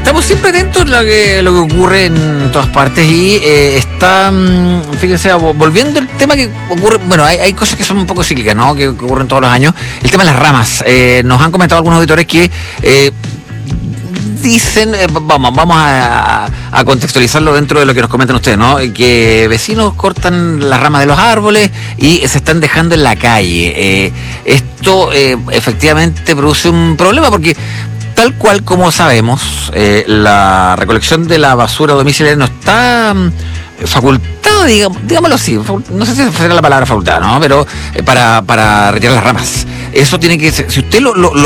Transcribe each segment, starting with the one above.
Estamos siempre atentos a lo que ocurre en todas partes y fíjense, volviendo al tema que ocurre, bueno, hay cosas que son un poco cíclicas, ¿no? Que ocurren todos los años. El tema de las ramas. Nos han comentado algunos auditores que dicen, vamos a contextualizarlo dentro de lo que nos comentan ustedes, ¿no? Que vecinos cortan las ramas de los árboles y se están dejando en la calle. Esto efectivamente produce un problema porque tal cual como sabemos, la recolección de la basura domiciliaria no está facultada, digámoslo así, no sé si será la palabra facultada, ¿no? Pero para retirar las ramas. Eso tiene que ser, si usted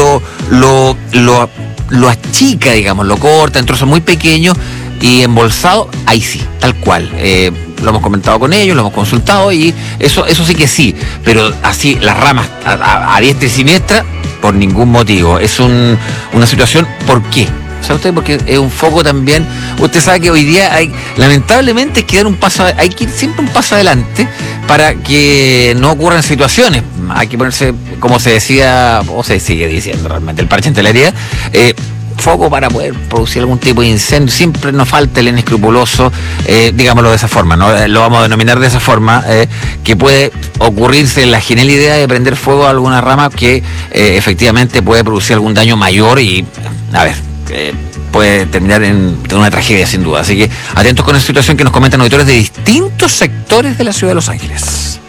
lo achica, digamos, lo corta en trozos muy pequeños y embolsado, ahí sí, tal cual. Lo hemos comentado con ellos, lo hemos consultado y eso sí que sí, pero así las ramas a diestra y siniestra, por ningún motivo. Es una situación, ¿por qué? ¿Sabe usted? Porque es un foco también. Usted sabe que hoy día lamentablemente hay que ir siempre un paso adelante para que no ocurran situaciones. Hay que ponerse, como se decía, o se sigue diciendo realmente, el parche en telería, foco para poder producir algún tipo de incendio. Siempre nos falta el inescrupuloso, digámoslo de esa forma, ¿no? Lo vamos a denominar de esa forma, que puede ocurrirse la genial idea de prender fuego a alguna rama que efectivamente puede producir algún daño mayor y, a ver, puede terminar en una tragedia sin duda. Así que atentos con esa situación que nos comentan auditores de distintos sectores de la ciudad de Los Ángeles.